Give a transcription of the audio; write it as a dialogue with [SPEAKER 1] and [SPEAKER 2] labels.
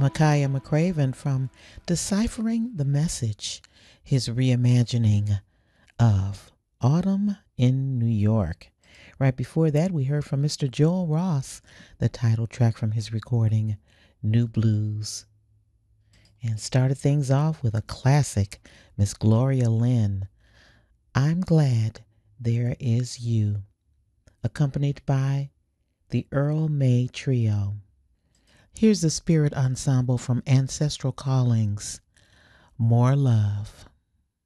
[SPEAKER 1] Micaiah McCraven from Deciphering the Message, his reimagining of Autumn in New York. Right before that, we heard from Mr. Joel Ross, the title track from his recording, New Blues. And started things off with a classic, Miss Gloria Lynn, I'm Glad There Is You, accompanied by the Earl May Trio. Here's the Spirit Ensemble from Ancestral Callings, More Love.